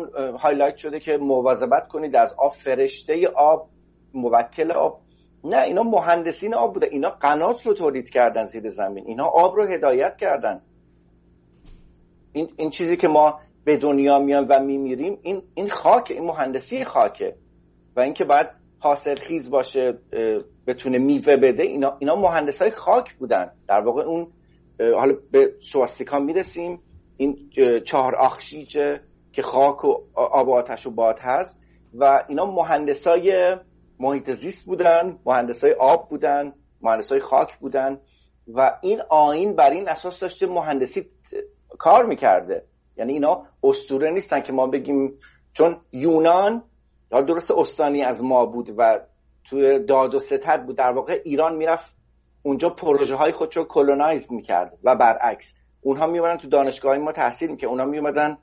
هایلایت شده که مواظبت کنید از آب، فرشته آب، موکل آب. نه، اینا مهندسین آب بوده، اینا قنات رو تولید کردن زیر زمین، اینا آب رو هدایت کردن. این چیزی که ما به دنیا میان و میمیریم، این خاک، این مهندسی خاکه و اینکه باید حاصلخیز باشه، بتونه میوه بده، اینا مهندسای خاک بودن در واقع. اون حالا به سواستیکا میرسیم، این 4 اخشیجه که خاک و آب و آتش و باد هست و اینا مهندسای محیط زیست بودن، مهندسای آب بودن، مهندسای خاک بودن و این آیین بر این اساس داشته مهندسی کار میکرده. یعنی اینا اسطوره نیستن که ما بگیم، چون یونان درست استانی از ما بود و توی داد و ستد بود، در واقع ایران میرفت اونجا پروژه های خودشو کلونایز میکرد و برعکس اونها میومدن تو دانشگاه ما تحصیل میکرد، اونها میومدن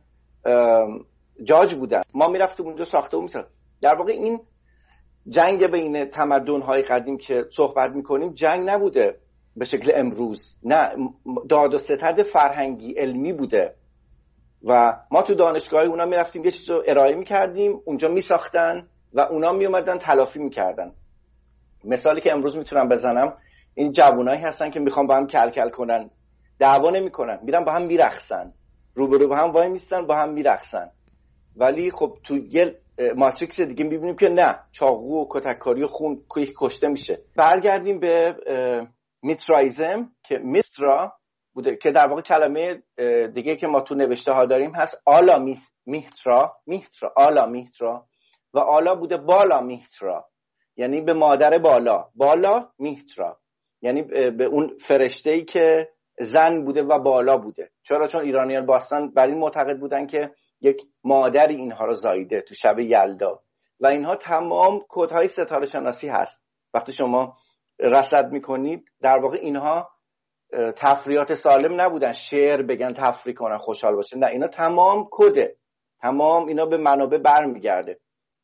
جاج بودن، ما میرفتیم اونجا ساخته و میساخت. در واقع این جنگ بین تمدن‌های قدیم که صحبت میکنیم جنگ نبوده به شکل امروز، نه، داد و ستد فرهنگی علمی بوده و ما تو دانشگاه اونا میرفتیم یه چیز رو ارائه میکردیم، اونجا میساختن و اونا میومدن تلافی میکردن. مثالی که امروز میتونم بزنم، این جوانایی هستن که میخوان با هم کل کنن، دعوا نمیکنن، میرن با هم میرقصن، روبرو با هم وای میستن، با هم میرقصن. ولی خب تو یه ماتریکس دیگه میبینیم که نه، چاقو و کتککاری و خون کشته میشه. برگردیم به میترایزم که میترا بوده که در واقع کلمه دیگه که ما تو نوشته ها داریم هست آلا میترا، آلا میترا و آلا بوده بالا میترا، یعنی به مادر بالا میترا، یعنی به اون فرشته‌ای که زن بوده و بالا بوده. چرا؟ چون ایرانیان باستان بر این معتقد بودن که یک مادری اینها رو زاییده تو شب یلدا و اینها تمام کدهای ستاره شناسی هست. وقتی شما رصد میکنید در واقع اینها تفریحات سالم نبودن، شعر بگن تفریح کنن خوشحال باشن، نه، اینا تمام کده، تمام اینا به منابع برمیگرده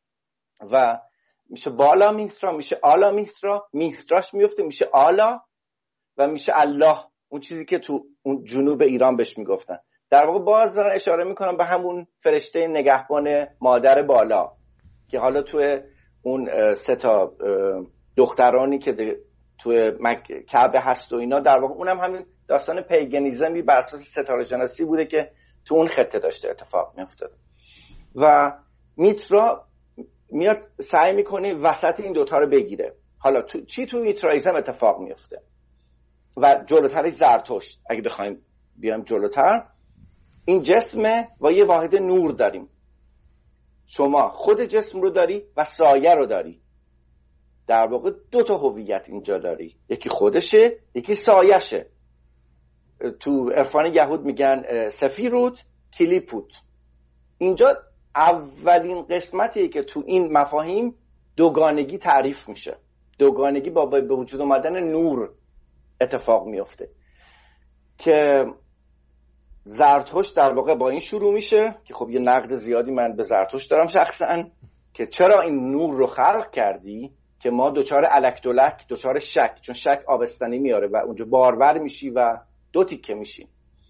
و میشه بالا میترا، میشه آلا میترا، میتراش میفته میشه آلا و میشه الله، اون چیزی که تو اون جنوب ایران بهش میگفتن. در واقع باز دارن اشاره میکنن به همون فرشته نگهبان مادر بالا که حالا تو اون 3 دخترانی که تو کعبه هست و اینا، در واقع اونم همین داستان پیگنیزمی بر اساس ستاره شناسی بوده که تو اون خطه داشته اتفاق میافتاده و میترا میاد سعی میکنه وسط این دوتا رو بگیره. حالا چی تو میترایزم اتفاق میفته و جلوترش زرتشت، اگه بخوایم بیایم جلوتر، این جسمه و یه واحد نور داریم. شما خود جسم رو داری و سایه رو داری، در واقع 2 هویت اینجا داری، یکی خودشه یکی سایشه. تو عرفان یهود میگن سفیروت کلیپوت. اینجا اولین قسمتیه که تو این مفاهیم دوگانگی تعریف میشه، دوگانگی با به وجود آمدن نور اتفاق میفته که زرتشت در واقع با این شروع میشه که خب یه نقد زیادی من به زرتشت دارم شخصا که چرا این نور رو خلق کردی که ما دوچار الکدولک، دوچار شک، چون شک آبستنی میاره و اونجا بارور میشی و 2 تیکه میشی.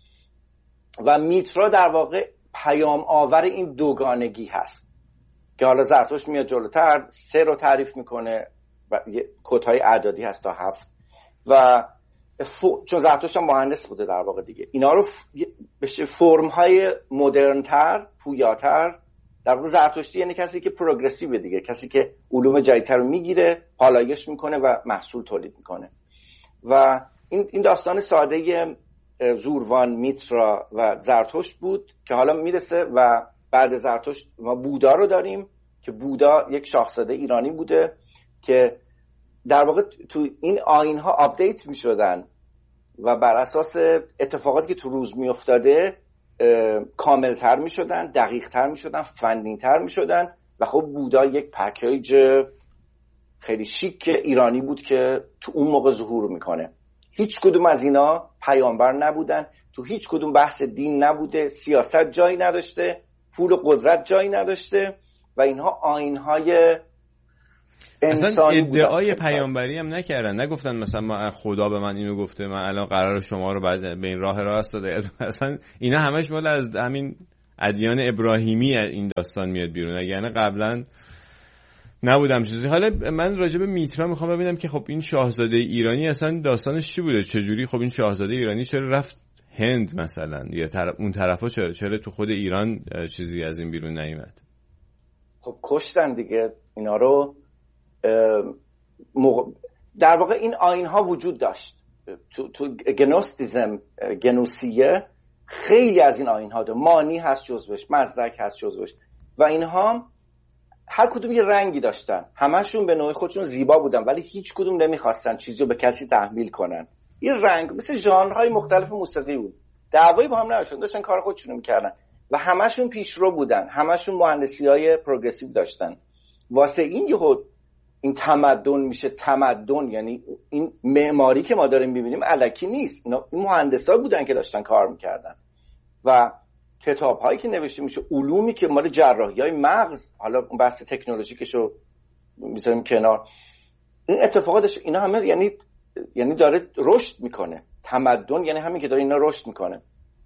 و میترا در واقع پیام آور این دوگانگی هست که حالا زرتشت میاد جلوتر 3 رو تعریف میکنه و کدهای اعدادی هست تا 7 و چون زرتشت هم مهندس بوده در واقع دیگه اینا رو به فرم‌های مدرن‌تر، پویاتر. در واقع زرتشتی یعنی کسی که پروگرسیو دیگه، کسی که علوم جدیدتر رو میگیره، پالایش میکنه و محصول تولید میکنه. و این داستان ساده زوروان، میترا و زرتشت بود که حالا میرسه و بعد زرتشت ما بودا رو داریم که بودا یک شاهزاده ایرانی بوده که در واقع تو این آیین‌ها آپدیت می‌شدن و بر اساس اتفاقاتی که تو روز می‌افتاده کامل‌تر می‌شدن، دقیق‌تر می‌شدن، فنی‌تر می‌شدن و خب بودا یک پکیج خیلی شیک ایرانی بود که تو اون موقع ظهور می‌کنه. هیچ کدوم از اینا پیامبر نبودن، تو هیچ کدوم بحث دین نبوده، سیاست جایی نداشته، پول و قدرت جایی نداشته و اینها آیین‌های اصلا ادعای پیامبری هم نکردن، نگفتن مثلا ما خدا به من اینو گفته من الان قرار شما رو بعد به این راه راست داده. اصلا اینا همش مال از همین ادیان ابراهیمی این داستان میاد بیرون، اگه نه قبلا نبودم چیزی. حالا من راجع به میترا میخوام ببینم که خب این شاهزاده ایرانی اصلا داستانش چی بوده، چجوری خب این شاهزاده ایرانی چرا رفت هند مثلا، یا اون طرفا چرا تو خود ایران چیزی از این بیرون نیامد؟ خب کشتن دیگه اینا رو. در واقع این آیین ها وجود داشت تو گنوستیزم، گنوسیه، خیلی از این آیین ها داره. مانی هست جزوش، مزدک هست جزوش، و اینها هر کدوم یه رنگی داشتن، همشون به نوع خودشون زیبا بودن ولی هیچ کدوم نمیخواستن چیزی رو به کسی تحمیل کنن. یه رنگ مثل ژانرهای مختلف موسیقی بود، دعوایی با هم نداشتن، داشتن کار خودشون میکردن و همشون پیشرو بودن، همشون مهندسی‌های پروگرسیو داشتن. واسه این یهو این تمدن میشه تمدن، یعنی این معماری که ما داریم میبینیم الکی نیست، اینا مهندسا بودن که داشتن کار میکردن و کتاب‌هایی که نوشته میشه، علومی که مال جراحی‌های مغز، حالا اون بحث تکنولوژیکشو میذاریم کنار، این اتفاقاتش اینا همه یعنی داره رشد میکنه. تمدن یعنی همین که داره اینا رشد میکنه.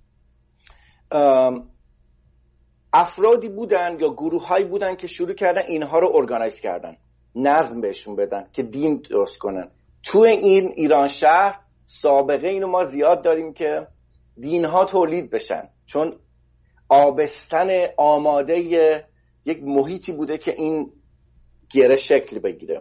افرادی بودن یا گروه‌هایی بودن که شروع کردن اینها رو ارگانایز کردن، نظم بهشون بدن که دین درست کنن. تو این ایران شهر سابقه اینو ما زیاد داریم که دینها تولید بشن، چون آبستن آماده یک محیطی بوده که این گره شکل بگیره.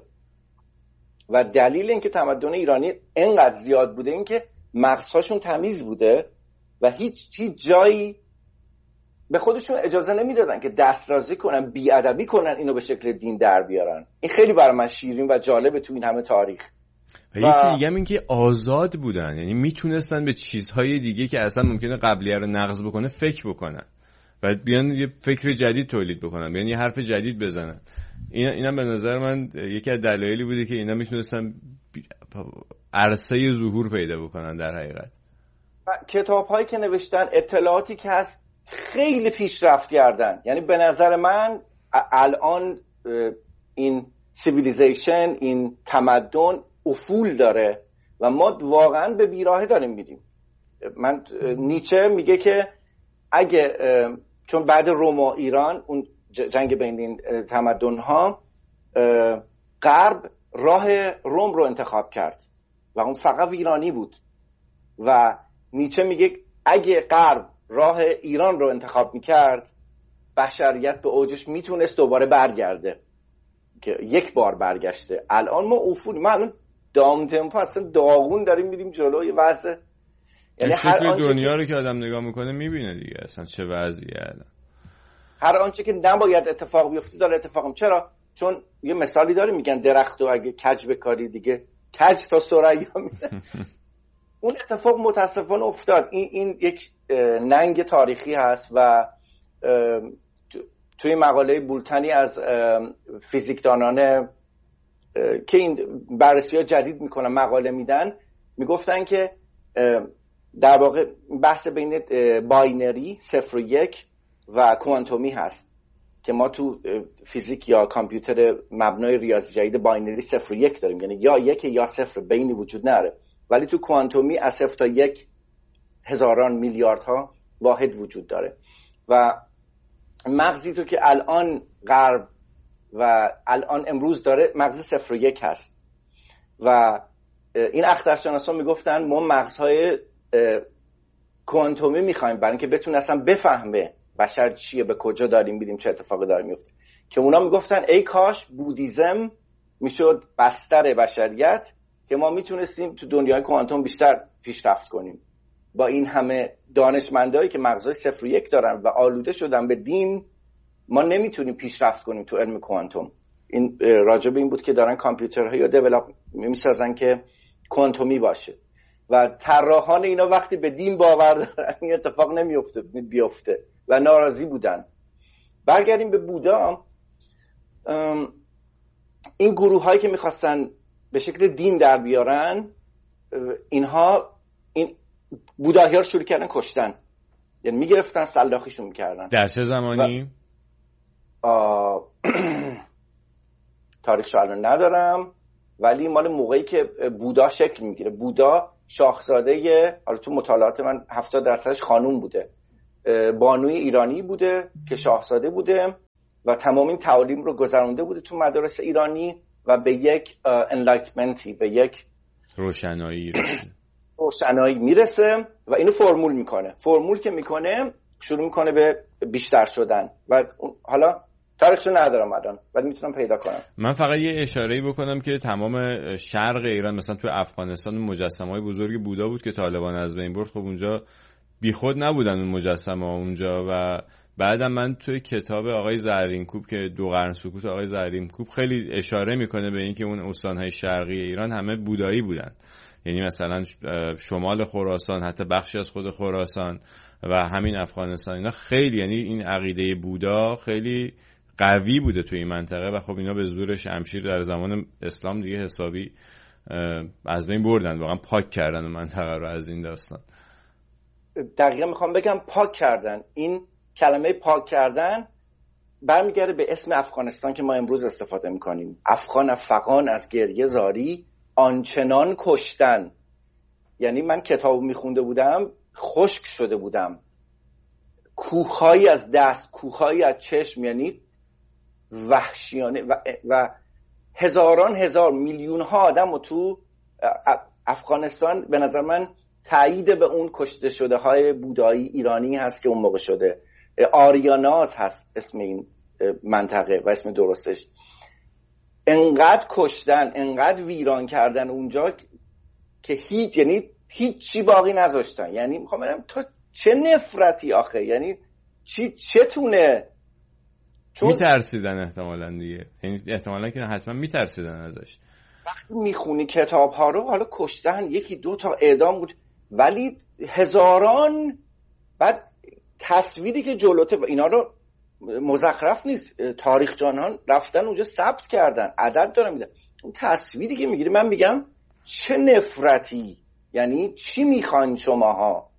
و دلیل اینکه تمدن ایرانی اینقدر زیاد بوده این که مغزهاشون تمیز بوده و هیچ جایی به خودشون اجازه نمیدادن که دسترازی کنن، بیادبی کنن، اینو به شکل دین در بیارن. این خیلی برای من شیرین و جالبه تو این همه تاریخ. و یکی دیگه هم این که آزاد بودن، یعنی میتونستن به چیزهای دیگه که اصلا ممکنه قبلیه رو نقض بکنه فکر بکنن و بیان یه فکر جدید تولید بکنن، بیان یه حرف جدید بزنن. اینا به نظر من یکی از دلایلی بوده که اینا میتونستن عرصه ظهور پیدا بکنن در حقیقت. کتاب‌هایی که نوشتن، اطلاعاتی که هست، خیلی پیشرفت کردن. یعنی به نظر من الان این سیویلیزیشن، این تمدن افول داره و ما واقعا به بیراهه داریم میریم. من نیچه میگه که اگه چون بعد روم و ایران اون جنگ بین این تمدن‌ها، غرب راه روم رو انتخاب کرد و اون فقط ایرانی بود و نیچه میگه اگه غرب راه ایران رو انتخاب میکرد بشریت به اوجش میتونست دوباره برگرده، که یک بار برگشته. الان ما افول، ما الان دام تمپو اصلا داغون داریم میریم جلوی وضع، یعنی هر دنیا رو که آدم نگاه میکنه میبینه دیگه اصلا چه وضعیه الان. هر آنچه که نباید اتفاق بیفته داره اتفاق. چرا؟ چون یه مثالی داره، میگن درختو اگه کج بکاری دیگه کج تا ثریا میده. اون اتفاق متاسفانه افتاد. این یک ننگ تاریخی هست و توی مقاله بولتنی از فیزیکدانان که این بررسی‌ها جدید میکنن مقاله میدن، میگفتن که در واقع بحث بین باینری 0 و 1 و کوانتومی هست که ما تو فیزیک یا کامپیوتر مبنای ریاضی جدید باینری 0 و 1 داریم، یعنی یا 1 یا 0، بینی وجود نداره. ولی تو کوانتومی از 0 تا 1 هزاران میلیاردها واحد وجود داره و مغزی تو که الان غرب و الان امروز داره مغز 0 و 1 هست و این اخترشناسان میگفتن ما مغزهای کوانتومی میخوایم برای اینکه بتونه اصلا بفهمه بشر چیه، به کجا داریم میریم، چه اتفاقی داره میفته. که اونا میگفتن ای کاش بودیزم میشد بستر بشریت که ما میتونستیم تو دنیای کوانتوم بیشتر پیشرفت کنیم. با این همه دانشمندایی که مغزای 0 و 1 دارن و آلوده شدن به دین، ما نمیتونیم پیشرفت کنیم تو علم کوانتوم. این راجع به این بود که دارن کامپیوترها یا دیولپ میسازن که کوانتومی باشه و طراحان اینا وقتی به دین باور دارن این اتفاق بیفته و ناراضی بودن. برگردیم به بودا. این گروه هایی که میخواستن به شکل دین در بیارن، اینها این بودایی ها رو شروع کردن کشتن، یعنی میگرفتن سلاخیشون میکردن. در چه زمانی؟ تاریخشو الان ندارم، ولی مال موقعی که بودا شکل میگیره. بودا شاهزاده، حالا تو مطالعات من 70% خانوم بوده، بانوی ایرانی بوده که شاهزاده بوده و تمام این تعالیم رو گذرونده بوده تو مدارس ایرانی و به یک انلایتمنتی، به یک روشنایی میرسه و اینو فرمول که میکنه شروع میکنه به بیشتر شدن و حالا تاریخشو ندارم الان ولی میتونم پیدا کنم. من فقط یه اشاره‌ای بکنم که تمام شرق ایران مثلا تو افغانستان مجسمه‌های بزرگ بودا بود که طالبان از بین برد. خب اونجا بیخود نبودن اون مجسمه‌ها اونجا. و بعدم من توی کتاب آقای زرینکوب که 2 قرن سکوت آقای زرینکوب خیلی اشاره میکنه به اینکه اون استان‌های شرقی ایران همه بودایی بودن، یعنی مثلا شمال خراسان، حتی بخشی از خود خراسان و همین افغانستان، اینا خیلی، یعنی این عقیده بودا خیلی قوی بوده توی این منطقه و خب اینا به زور شمشیر در زمان اسلام دیگه حسابی از بین بردن، واقعا پاک کردن اون منطقه رو از این داستان. دقیقا میخوام بگم پاک کردن. این کلمه پاک کردن برمیگرده به اسم افغانستان که ما امروز استفاده میکنیم. افغان از گریه زاری آنچنان کشتن. یعنی من کتاب میخونده بودم خشک شده بودم، کوههایی از دست، کوههایی از چشم، یعنی وحشیانه و هزار میلیون ها آدم و تو افغانستان به نظر من تایید به اون کشته شده های بودایی ایرانی هست که اون موقع شده. آریاناز هست اسم این منطقه و اسم درستش. انقدر کشتن، انقدر ویران کردن اونجا که هیچی باقی نذاشتن. یعنی میخوام بگم تو چه نفرتی آخه، یعنی چتونه؟ چون میترسیدن احتمالاً دیگه، یعنی احتمالاً که حتما میترسیدن ازش. وقتی میخونی کتاب ها رو، حالا کشتن 1-2 تا اعدام بود ولی هزاران. بعد تصویری که جلوته اینا رو مزخرف نیست، تاریخ جانان رفتن اونجا ثبت کردن، عدد دارم میدن. اون تصویری که میگیری من میگم چه نفرتی، یعنی چی میخواین شماها؟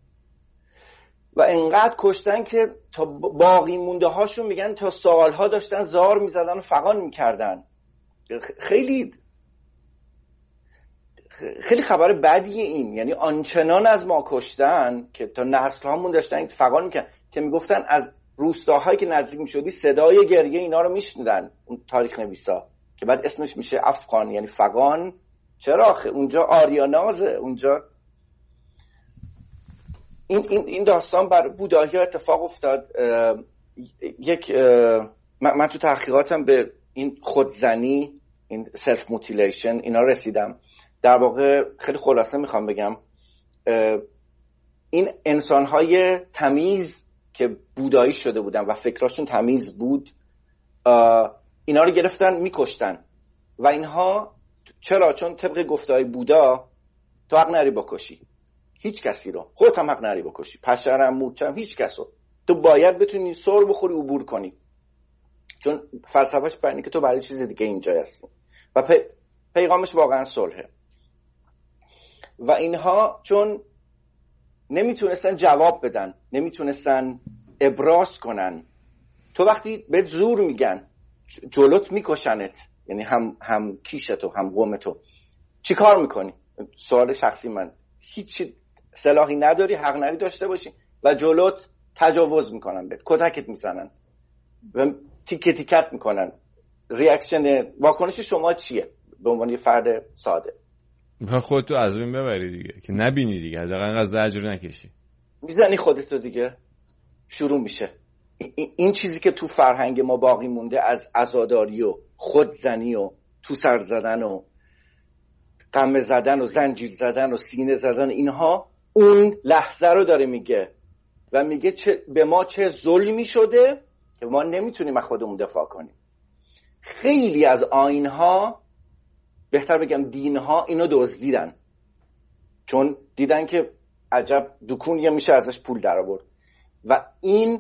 و انقدر کشتن که تا باقی مونده هاشون میگن تا سالها داشتن زار میزدن و فغان میکردن. خیلی خبر بدیه این. یعنی آنچنان از ما کشتن که تا نسل هامون داشتن فغان میکردن که میگفتن از روستاهایی که نزدیک میشدی صدای گریه اینا رو میشنیدن، اون تاریخ نویسا، که بعد اسمش میشه افغان یعنی فغان. چرا آخه اونجا آریانازه اونجا. این داستان بر بودایی اتفاق افتاد. من تو تحقیقاتم به این خودزنی، این سلف موتیلیشن اینا رسیدم. در واقع خیلی خلاصه میخوام بگم این انسانهای تمیز که بودایی شده بودن و فکراشون تمیز بود اینا رو گرفتن میکشتن. و اینها چرا؟ چون طبق گفتهای بودا تو حق نری بکشی هیچ کسی رو، خودت هم حق نری بکشی، پشرم موچم هیچ کس رو. تو باید بتونی سر بخوری عبور کنی، چون فلسفهش برای اینه که تو برای چیز دیگه اینجا هستی و پیغامش واقعا صلحه. و اینها چون نمیتونستن جواب بدن، نمیتونستن ابراز کنن، تو وقتی به زور میگن جلوت میکشنت، یعنی هم کیشتو هم قومتو، چی کار میکنی؟ سوال شخصی من. هیچ سلاحی نداری، حق نری داشته باشی و جلوت تجاوز میکنن، بهت کتکت میزنن و تیکه تیکت میکنن. ریاکشن واکنش شما چیه به عنوان یه فرد ساده؟ میخوای خودتو از بین ببری دیگه، که نبینی دیگه، حداقل انقدر زجر نکشی، میزنی خودتو دیگه. شروع میشه این چیزی که تو فرهنگ ما باقی مونده از عزاداری و خودزنی و تو سر زدن و قمه زدن و زنجیر زدن و سینه زدن. اینها اون لحظه رو داره میگه و میگه به ما چه ظلمی شده که ما نمیتونیم از خودمون دفاع کنیم. خیلی از آیین‌ها، بهتر بگم دین‌ها، اینو دزدیدن، چون دیدن که عجب دکونیه میشه ازش پول در آورد و این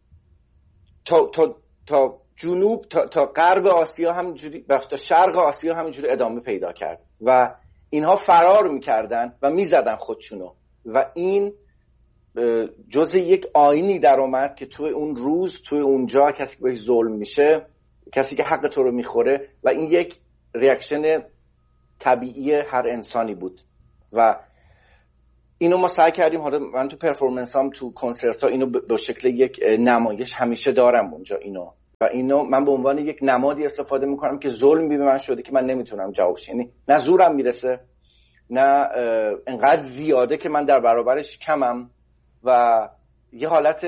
تا جنوب تا غرب آسیا همینجوری، تا شرق آسیا همینجوری ادامه پیدا کرد و اینها فرار میکردن و میزدن خودشونو و این جزء یک آیینی در اومد که توی اون روز، توی اونجا کسی که بهش ظلم میشه، کسی که حق تو رو میخوره، و این یک ریاکشن طبیعی هر انسانی بود. و اینو ما سعی کردیم، حالا من تو پرفورمنس هم تو کنسرت ها اینو به شکل یک نمایش همیشه دارم اونجا اینو من به عنوان یک نمادی استفاده میکنم که ظلمی به من شده که من نمیتونم جوابش، یعنی نه زورم میرسه نه انقدر زیاده که من در برابرش کمم و یه حالت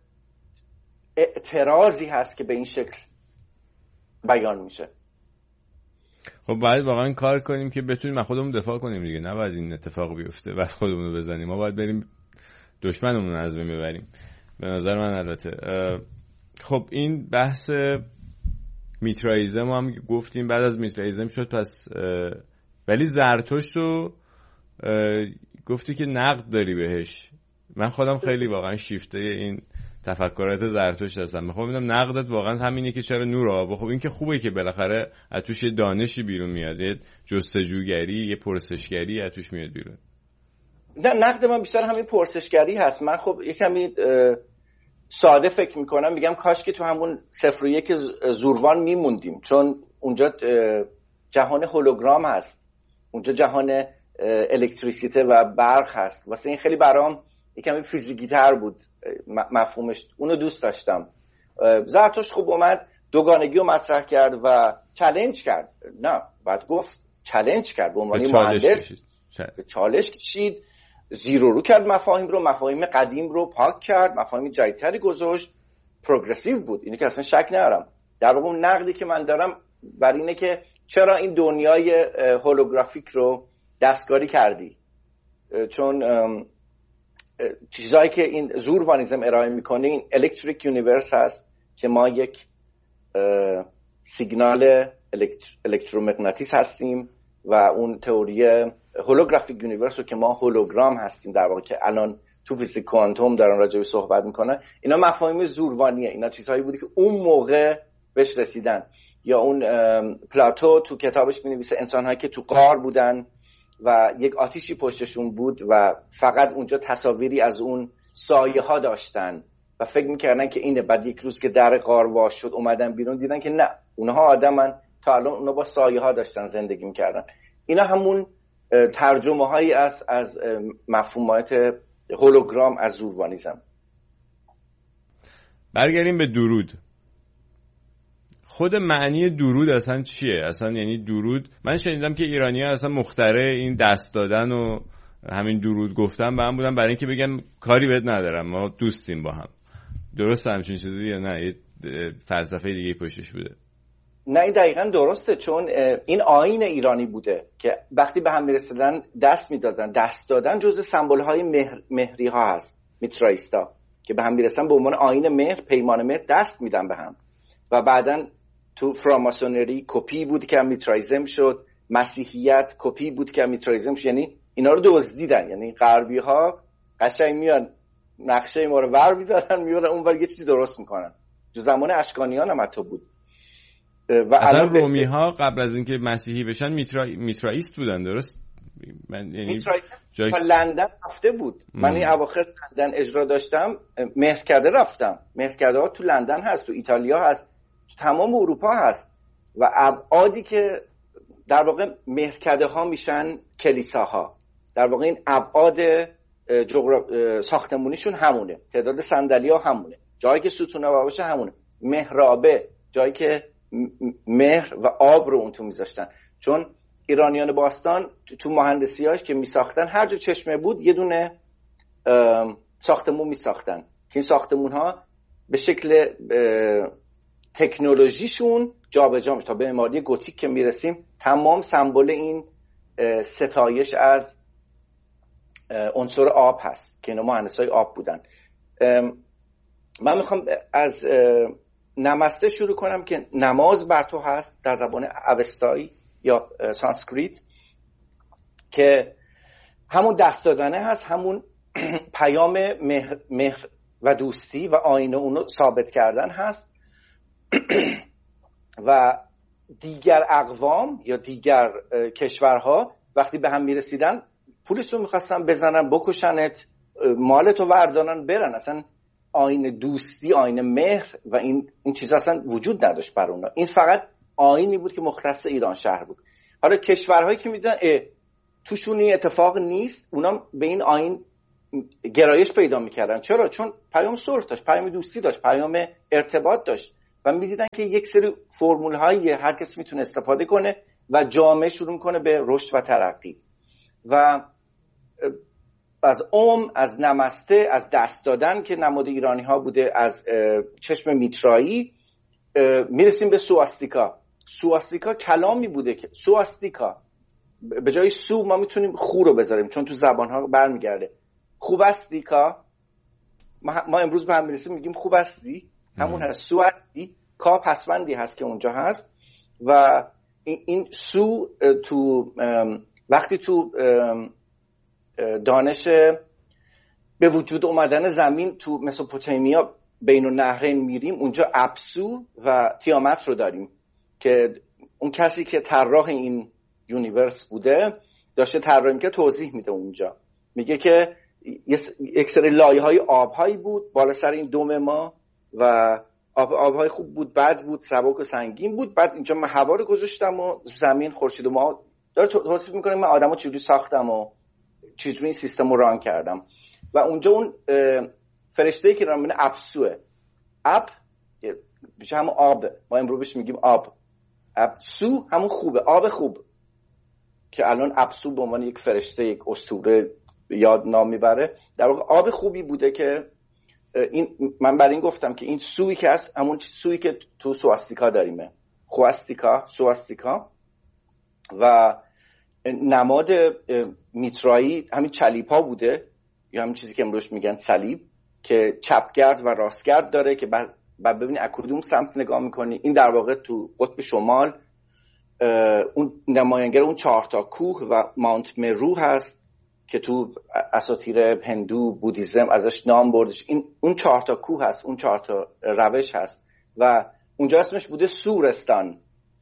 اعتراضی هست که به این شکل بیان میشه. خب باید واقعا کار کنیم که بتونیم از خودمون دفاع کنیم دیگه، نباید این اتفاق بیفته بعد خودمون رو بزنیم. ما باید بریم دشمنمون رو از بین ببریم به نظر من. البته خب این بحث میترائیزم هم گفتیم، بعد از میترائیزم شد پس ولی زرتشت رو گفتی که نقد داری بهش. من خودم خیلی واقعا شیفته این تفکرات زرتشت هستم، میخوام ببینم نقدت واقعا همینه که چرا نور آب؟ خب این که خوبه که بالاخره از توش یه دانشی بیرون میاد، یه جستجوگری، یه پرسشگری از توش میاد بیرون. نه نقد من بیشتر همین پرسشگری هست. من خب یه کمی ساده فکر میکنم، میگم کاش که تو همون 0 و 1 زوروان میموندیم، چون اونجا جهان هولوگرام هست، اونجا جهان الکتریسیته و برق هست. واسه این خیلی برام یکمی فیزیکی تر بود مفهومش، اونو دوست داشتم. زرتشت خوب اومد دوگانگی رو مطرح کرد و چالش کرد، نه بعد گفت چالش کرد به عنوان مهندس، چالش کشید، زیرو رو کرد مفاهیم رو، مفاهیم قدیم رو پاک کرد، مفاهیم جدیدتری گذاشت، پروگرسیو بود. اینو که اصلا شک ندارم. در واقع اون نقدی که من دارم بر اینه که چرا این دنیای هولوگرافیک رو دستکاری کردی، چون چیزایی که این زوروانیزم ارائه میکنه این الکتریک یونیورس هست که ما یک سیگنال الکترومغناطیس هستیم و اون تئوری هولوگرافیک یونیورس رو که ما هولوگرام هستیم در واقع، که الان تو فیزیک کوانتوم دارن راجع به صحبت میکنن. اینا مفاهیم زوروانیه، اینا چیزهایی بودی که اون موقع بهش رسیدن. یا اون پلاتو تو کتابش مینویسه انسان‌هایی که تو غار بودن و یک آتیشی پشتشون بود و فقط اونجا تصاویری از اون سایه ها داشتن و فکر میکردن که اینه. بعد یک روز که در غار واش شد اومدن بیرون دیدن که نه، اونها آدمن، تا الان اونا با سایه ها داشتن زندگی میکردن. اینا همون ترجمه هایی از مفهومات هولوگرام از زوروانیزم. برگردیم به درود. خود معنی درود اصلا چیه؟ اصلا یعنی درود، من شنیدم که ایرانی‌ها اصلا مخترع این دست دادن و همین درود گفتن به هم بودن برای اینکه بگن کاری بهت ندارم، ما دوستیم با هم. درسته همچین چیزی یا نه یه فلسفه دیگه پشتش بوده؟ نه این دقیقاً درسته، چون این آیین ایرانی بوده که وقتی به هم میرسیدن دست میدادن. دست دادن جزء سمبول‌های مهری ها هست، میترائیستا که به هم میرسن به عنوان آیین مهر، پیمان مهر دست میدن به هم. و بعداً تو فراماسونری کپی بود که میترائیزم شد، مسیحیت کپی بود که میترائیزم شد. یعنی اینا رو دزدیدن، یعنی غربی ها قشنگ میان نقشه ما رو ور میدارن میورن اونور یه چیزی درست میکنن. تو زمان اشکانیان هم حتی بود. و اصلا رومی ها قبل از اینکه مسیحی بشن میترائیست بودن، درست؟ من یعنی تا لندن رفته بود. من این اواخر لندن اجرا داشتم، مهرکده رفتم. مهرکده ها تو لندن هست، تو ایتالیا هست، تو تمام اروپا هست. و ابعادی که در واقع مهرکده ها میشن کلیساها، در واقع این ابعاد ساختمونیشون همونه، تعداد صندلی ها همونه، جایی که ستونه باشه همونه، محرابه جایی که مهر و آب رو اون تو میذاشتن. چون ایرانیان باستان تو مهندسیاش که میساختن هر جا چشمه بود یه دونه ساختمون میساختن که این ساختمون ها به شکل تکنولوژیشون جابجا میشه. تا به معماری گوتیک که میرسیم تمام سمبل این ستایش از عنصر آب هست که اینا مهندسای آب بودن. من میخوام از نمسته شروع کنم که نماز بر تو هست در زبان اوستایی یا سانسکریت، که همون دست دادنه هست، همون پیام مهر و دوستی و آینه اونو ثابت کردن هست. و دیگر اقوام یا دیگر کشورها وقتی به هم میرسیدن پولشون میخواستن بزنن، بکشنت، مالتو وردانن، برن. اصلا آیین دوستی، آیین مهر و این چیزا اصلا وجود نداشت بر اونا. این فقط آیینی بود که مختص ایران شهر بود. حالا کشورهایی که میدونن توشون این اتفاق نیست، اونا به این آیین گرایش پیدا میکردن. چرا؟ چون پیام صلح داشت، پیام دوستی داشت، پیام ارتباط داشت و میدیدن که یک سری فرمول هایی هر کسی میتونه استفاده کنه و جامعه شروع کنه به رشد و ترقی. و از از نمسته، از دست دادن که نماد ایرانی ها بوده، از چشم میترایی میرسیم به سواستیکا. سواستیکا کلامی بوده که سواستیکا به جای سو ما میتونیم خو رو بذاریم چون تو زبان ها برمیگرده. خوبستیکا، ما امروز به هم میرسیم میگیم خوبستی، همون هست. سواستی کا پسوندی هست که اونجا هست و این سو تو وقتی تو دانش به وجود اومدن زمین تو مسوپوتامیا بین النهرین میریم، اونجا اپسو و تیامت رو داریم که اون کسی که طراح این یونیورس بوده داشته طراحی که توضیح میده. اونجا میگه که یک سری لایه‌های آب‌هایی بود بالا سر این دم ما و آب‌های خوب بود، بد بود، سبک و سنگین بود. بعد اینجا من هوا رو گذاشتم و زمین، خورشید و ما داره توصیف می‌کنه من آدمو چجوری ساختم و چجوری این سیستم رو ران کردم. و اونجا اون فرشته‌ای که ران می‌کنه اپسوه. اپ میشه همون آب، ما امروز بهش میگیم آب. اپسو همون خوبه، آب خوب، که الان اپسو به عنوان یک فرشته، یک اسطوره یاد نام میبره. در واقع آب خوبی بوده که این من برای این گفتم که این سویی که هست همون سویی که تو سواستیکا داریمه، خواستیکا، سواستیکا. و نماد میترایی همین چلیپا بوده یا همین چیزی که امروز میگن صلیب که چپگرد و راستگرد داره که بعد ببینی از کدوم سمت نگاه میکنی. این در واقع تو قطب شمال اون نماینگر اون 4 تا کوه و ماونت مرو هست که تو اساطیر هندو بودیزم ازش نام بردش. این اون 4 تا کوه هست، اون 4 تا روش هست و اونجا اسمش بوده سورستان،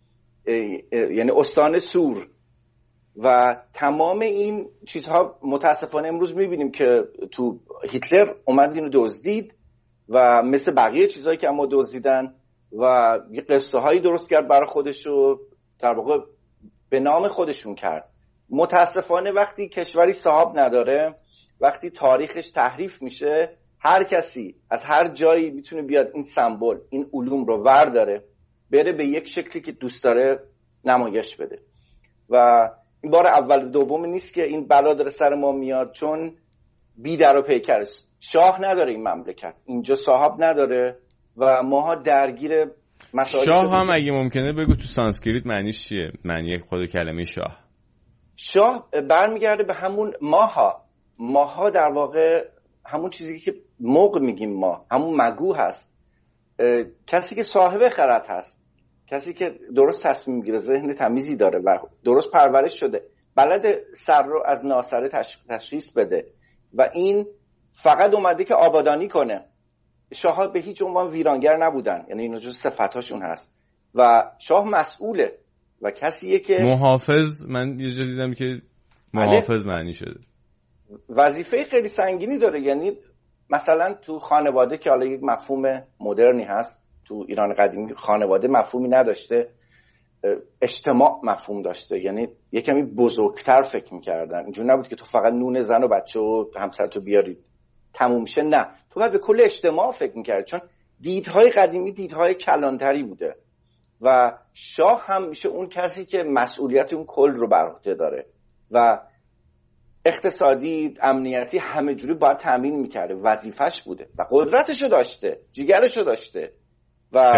یعنی استان سور. و تمام این چیزها متاسفانه امروز میبینیم که تو هیتلر اومد اینو دزدید و مثل بقیه چیزهایی که اما دزدیدن و یه قصه هایی درست کرد برای خودش و در واقع به نام خودشون کرد. متاسفانه وقتی کشوری صاحب نداره، وقتی تاریخش تحریف میشه، هر کسی از هر جایی میتونه بیاد این سمبل، این علوم رو ورداره بره به یک شکلی که دوست داره نمایش بده. و این بار اول دوم نیست که این بلا داره سر ما میاد، چون بی در و پیکر شاه نداره این مملکت، اینجا صاحب نداره و ماها درگیر مسائل. شاه هم اگه ممکنه بگو تو سانسکریت معنیش چیه؟ معنی خود کلمه شاه. شاه برمیگرده به همون ماها در واقع همون چیزی که موقع میگیم ما، همون مگو هست، کسی که صاحب خرد هست، کسی که درست تصمیم میگیره، ذهن تمیزی داره و درست پرورش شده، بلد سر رو از ناسره تشخیص بده و این فقط اومده که آبادانی کنه. شاه‌ها به هیچ عنوان ویرانگر نبودن، یعنی اینا جز صفاتاشون هست و شاه مسئوله و کسیه که محافظ. من یه جا دیدم که محافظ معنی شده، وظیفه خیلی سنگینی داره. یعنی مثلا تو خانواده که حالا یک مفهوم مدرنی هست، تو ایران قدیمی خانواده مفهومی نداشته، اجتماع مفهوم داشته، یعنی یه کمی بزرگتر فکر می‌کردن. اینجوری نبود که تو فقط نون زن و بچه و همسرتو بیارید تموم شه، نه، تو باید به کل اجتماع فکر می‌کردی، چون دیدهای قدیمی دیدهای کلانتری بوده و شاه هم میشه اون کسی که مسئولیت اون کل رو بر عهده داره و اقتصادی، امنیتی، همه جوری باید تامین می‌کرده، وظیفش بوده و قدرتشو داشته، جیگرشو داشته و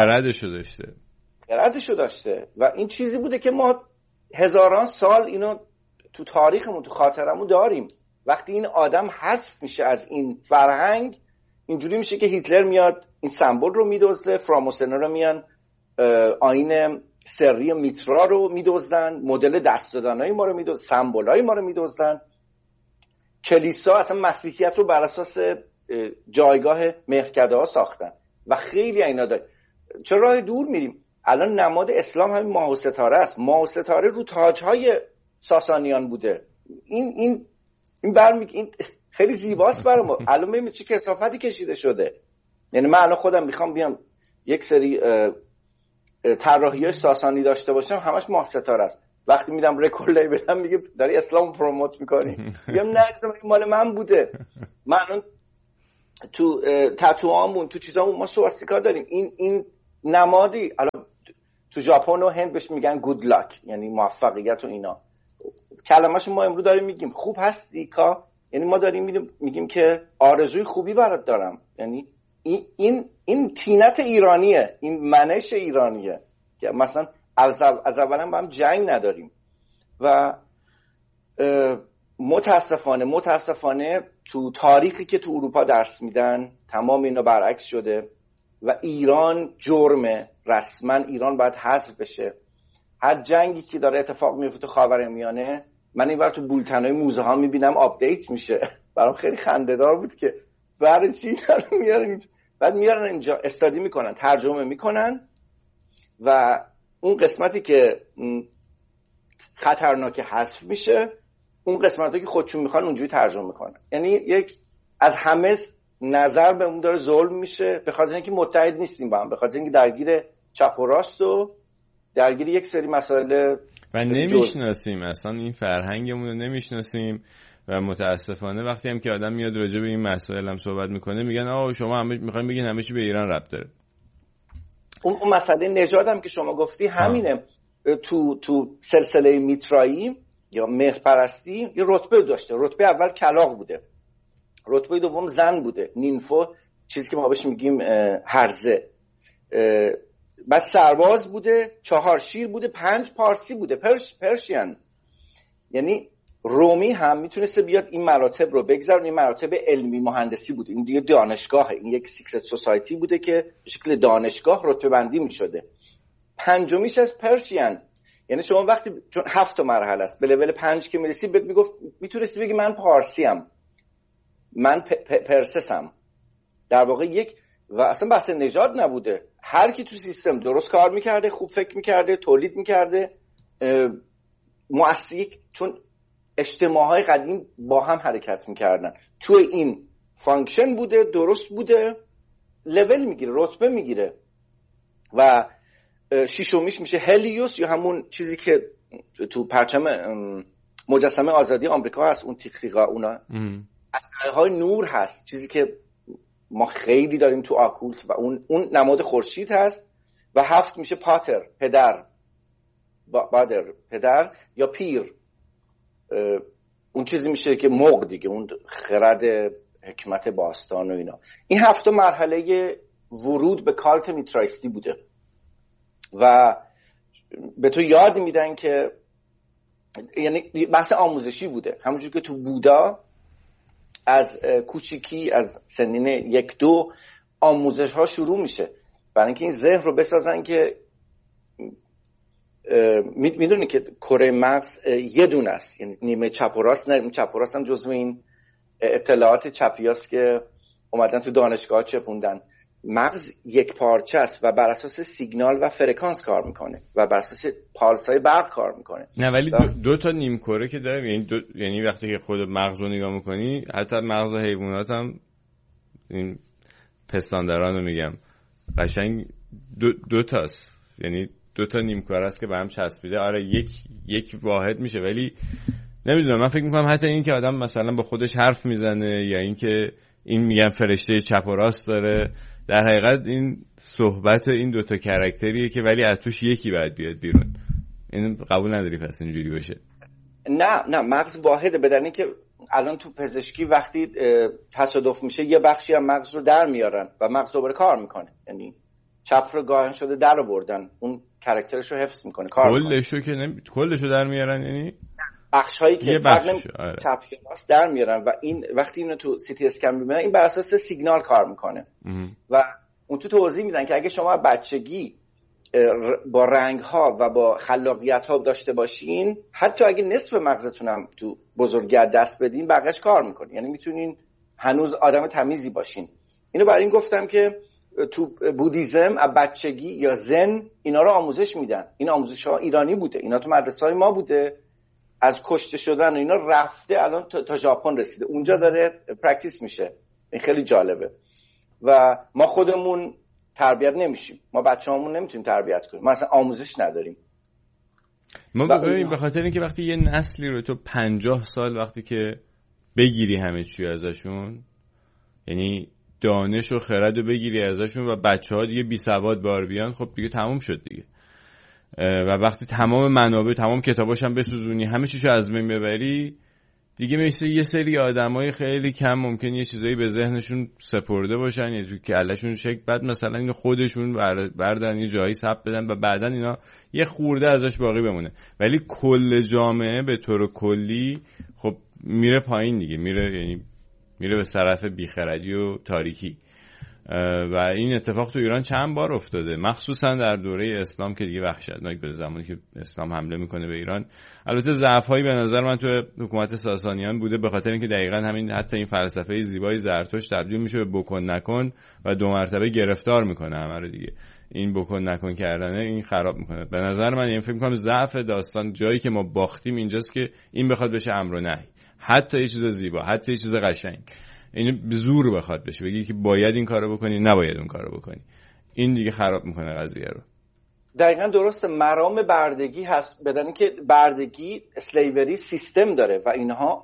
خردشو داشته و این چیزی بوده که ما هزاران سال اینو تو تاریخمون، تو خاطرمون داریم. وقتی این آدم حذف میشه از این فرهنگ، اینجوری میشه که هیتلر میاد این سمبل رو میدزده، فراموسنا رو میان آیین سری میترا رو میدزدن، مدل دست دادنای ما رو میدزدن، سمبولای ما رو میدزدن. کلیسا اصلا مسیحیت رو بر اساس جایگاه مهرکده ها ساختن و خیلی اینا داره. چه راه دور میریم؟ الان نماد اسلام همین ماه و ستاره است. ماه و ستاره رو تاج‌های ساسانیان بوده. این این خیلی زیباست برای ما. الان ببین چه کثافتی کشیده شده. یعنی من الان خودم میخوام بیام یک سری طراحی‌های ساسانی داشته باشم، همش ماه ستاره است وقتی میرم رکورد لیبلم میگه داری اسلام پروموت میکنی، میگم نه این مال من بوده. من تو تتوامون تو چیزامون ما سواستیکا داریم. این نمادی الان تو ژاپن و هند بهش میگن گود لاک، یعنی موفقیت و اینا. کلمه‌شو ما امروز داریم میگیم خوب هستی کا، یعنی ما داریم میگیم که آرزوی خوبی برات دارم. یعنی این تینت ایرانیه، این منش ایرانیه که مثلا از اولا با هم جنگ نداریم و متاسفانه تو تاریخی که تو اروپا درس میدن تمام اینا برعکس شده و ایران جرمه، رسما ایران باید حذف بشه. هر جنگی که داره اتفاق میفته تو خاورمیانه، من اینور تو بولتنای موزه ها میبینم آپدیت میشه. برام خیلی خنده‌دار بود که برای چی دارن میارن، بعد میارن اینجا استادی میکنن، ترجمه میکنن و اون قسمتی که خطرناک حذف میشه، اون قسمتی که خودشون میخوان اونجوری ترجمه میکنن. یعنی یک از همه نظر به اون داره ظلم میشه، به خاطر اینکه متحد نیستیم با هم، به خاطر اینکه درگیر چپ و راست و درگیر یک سری مسائل و نمیشناسیم، اصلا این فرهنگمون رو نمیشناسیم و متاسفانه وقتی هم که آدم میاد راجع به این مسائل هم صحبت میکنه میگن آقا شما همه میخواین بگین همه چی به ایران ربط داره. اون مسئله نژاد هم که شما گفتی همینه. تو سلسله میترایی یا مهرپرستی یه رتبه داشته. رتبه اول کلاغ بوده، رتبه دوم زن بوده، نینفو، چیزی که ما بهش میگیم هرزه، بعد سرباز بوده، 4 شیر بوده، 5 پارسی بوده، پرشین. یعنی رومی هم میتونسته بیاد این مراتب رو بگذارن. این مراتب علمی مهندسی بوده، این دیگه دانشگاهه، این یک سیکرت سوسایتی بوده که به شکل دانشگاه رتبه بندی میشده. پنجمیش از پرشین، یعنی شما وقتی چون 7 مرحله است، به لول 5 که میرسی بهت میگفت میتونستی بگی من پارسی ام، من پرسسم. در واقع یک و اصلا بحث نژاد نبوده، هر کی تو سیستم درست کار میکرده، خوب فکر میکرده، تولید میکرده، مؤسسه، چون اجتماعهای قدیم با هم حرکت میکردن، تو این فانکشن بوده، درست بوده، لول میگیره، رتبه میگیره. و ششمیش میشه هلیوس، یا همون چیزی که تو پرچم مجسمه آزادی آمریکا هست، اون تیغ‌تیغا، اونا اسلحه های نور هست، چیزی که ما خیلی داریم تو آکولت، و اون نماد خورشید هست. و 7 میشه پاتر، پدر، بادر، پدر، یا پیر، اون چیزی میشه که مغ دیگه، اون خرد حکمت باستان و اینا. این 7 مرحله ورود به کالت میترایستی بوده و به تو یاد میدن که یعنی بحث آموزشی بوده، همونجور که تو بودا از کوچیکی، از سنین 1-2 آموزش ها شروع میشه، برای اینکه این ذهن رو بسازن که میدونی که کره مغز یه دونه است، یعنی نیمه چپ و راست. نه، چپ و راست هم جزو این اطلاعات چپیاست که اومدن تو دانشگاه چپوندن. مغز یک پارچه است و بر اساس سیگنال و فرکانس کار میکنه و بر اساس پالس‌های برق کار میکنه. نه ولی دو تا نیم کره که داریم، یعنی وقتی که خود مغز رو نگاه میکنی، حتی مغز حیوانات هم، این پستانداران رو میگم، قشنگ دو تاست، یعنی 2 تا نیم کره است که به هم چسبیده. آره یک واحد میشه. ولی نمیدونم، من فکر میکنم حتی این که آدم مثلا با خودش حرف میزنه، یا این که این میگن فرشته چپ و راست داره، در حقیقت این صحبت این 2 تا کاراکتریه که ولی از توش یکی باید بیاد بیرون. این قبول نداری پس اینجوری باشه؟ نه مغز واحده. بدنی که الان تو پزشکی وقتی تصادف میشه یه بخشی از مغز رو در میارن و مغز دوباره کار میکنه، یعنی چپ رو گاهن شده در آوردن، اون کاراکترش رو حفظ میکنه، کار کلشو که کلشو در میارن، یعنی بخش هایی که چپ یا راست در میارن. و این وقتی اینو تو سی تی اسکن میبینن، این بر اساس سیگنال کار میکنه. و اون تو توضیح میدن که اگه شما بچگی با رنگ ها و با خلاقیت ها داشته باشین، حتی اگه نصف مغزتون هم تو بزرگی دست بدین، بقیش کار میکنه، یعنی میتونین هنوز آدم تمیزی باشین. اینو برای این گفتم که تو بودیزم از بچگی یا زن اینا رو آموزش میدن. این آموزش ها ایرانی بوده، اینا تو مدرسه های ما بوده، از کشته شدن و اینا رفته الان تا ژاپن رسیده، اونجا داره پرکتیس میشه. این خیلی جالبه. و ما خودمون تربیت نمیشیم، ما بچه‌هامون نمیتونیم تربیت کنیم، ما اصلا آموزش نداریم. ما ببینیم به خاطر اینکه وقتی یه نسلی رو تو 50 سال وقتی که بگیری همه چی ازشون، یعنی دانش و خرد رو بگیری ازشون و بچه‌ها دیگه بی سواد بار بیان، خب دیگه تموم شد دیگه. و وقتی تمام منابع، تمام کتاباش هم بسوزونی، همه چیشو از بین ببری، دیگه مثل یه سری آدمای خیلی کم ممکنه یه چیزایی به ذهنشون سپرده باشن یا تو کلهشون شک، بعد مثلا اینو خودشون بردن یه جایی ثبت بدن و بعدن اینا یه خورده ازش باقی بمونه. ولی کل جامعه به طور کلی خب میره پایین دیگه، یعنی میره به طرف بیخردی و تاریکی. و این اتفاق تو ایران چند بار افتاده، مخصوصا در دوره اسلام که دیگه وحشتناک بود، زمانی که اسلام حمله میکنه به ایران. البته ضعف‌هایی به نظر من تو حکومت ساسانیان بوده، به خاطر اینکه دقیقاً همین حتی این فلسفه زیبای زرتشت تبدیل میشه به بکن نکن و 2 مرتبه گرفتار میکنه همه رو دیگه. این بکن نکن کردنه این خراب میکنه. به نظر من این فکر می‌کنم ضعف داستان جایی که ما باختیم اینجاست که این بخواد بشه امر و نهی، حتی یه چیز زیبا، حتی یه چیز قشنگ، این به زور بخواد بشه، بگی که باید این کارو بکنی نباید اون کارو بکنی، این دیگه خراب میکنه قضیه رو. دقیقاً درسته. مرام بردگی هست، بدن که بردگی اسلیوری سیستم داره و اینها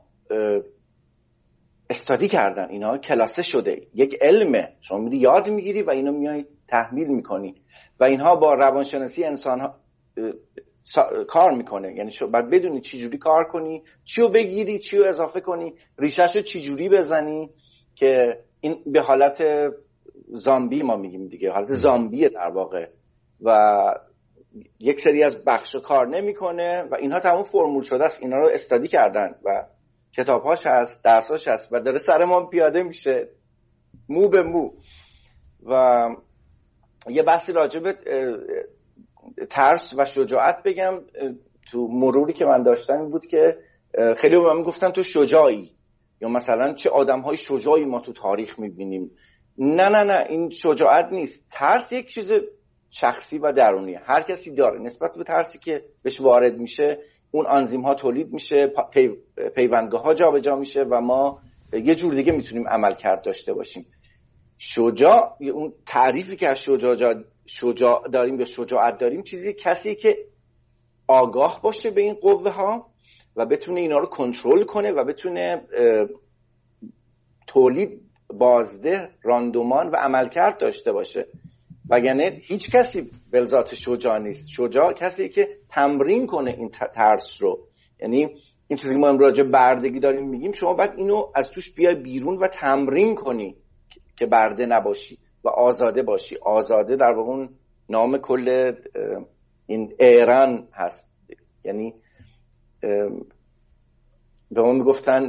استادی کردن، اینها کلاسه شده، یک علمه، شما میری یاد میگیری و اینو میای تحمیل میکنی و اینها با روانشناسی انسان ها کار میکنه. یعنی باید بدونی چی جوری کار کنی، چیو بگیری، چیو اضافه کنی، ریشهشو چی جوری بزنی که این به حالت زامبی ما میگیم دیگه، حالت زامبیه در واقع و یک سری از بخشو کار نمیکنه و اینها تمام فرمول شده است. اینا رو استادی کردن و کتابهاش هست، درساش هست و داره سر ما پیاده میشه مو به مو. و یه بحثی راجع به ترس و شجاعت بگم. تو مروری که من داشتم این بود که خیلی به من میگفتن تو شجاعی، یا مثلا چه آدم‌های شجاعی ما تو تاریخ میبینیم. نه این شجاعت نیست. ترس یک چیز شخصی و درونیه، هر کسی داره. نسبت به ترسی که بهش وارد میشه اون آنزیم‌ها تولید میشه، پیوندگاه‌ها جابجا میشه و ما یه جور دیگه میتونیم عملکرد داشته باشیم. شجاع، اون تعریفی که از شجاع داریم به شجاعت داریم، چیزی کسی که آگاه باشه به این قوه ها و بتونه اینا رو کنترل کنه و بتونه تولید بازده، راندومان و عملکرد داشته باشه. وگرنه هیچ کسی به ذات شجاع نیست. شجاع کسی که تمرین کنه این ترس رو. یعنی این چیزی که ما راجع به بردگی داریم میگیم، شما باید اینو از توش بیای بیرون و تمرین کنی که برده نباشی و آزاده باشی. آزاده در واقع اون نام کل این ایران هست. یعنی به ما میگفتن